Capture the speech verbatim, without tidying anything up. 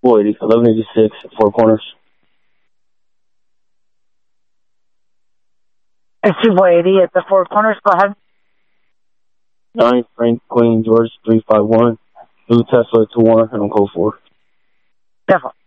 Boyd, eleven eighty-six, Four Corners. It's two four eighty at the Four Corners. Go ahead. nine, Frank, Queen, George, three five one. Blue Tesla, two one, and I'm code four. Definitely.